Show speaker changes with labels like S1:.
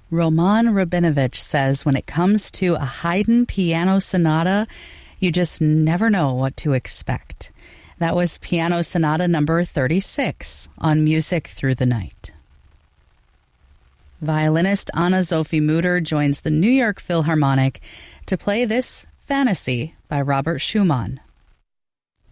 S1: Roman Rabinovich says when it comes to a Haydn piano sonata, you just never know what to expect. That was Piano Sonata number 36 on Music Through the Night. Violinist Anna-Sophie Mutter joins the New York Philharmonic to play this Fantasy by Robert Schumann.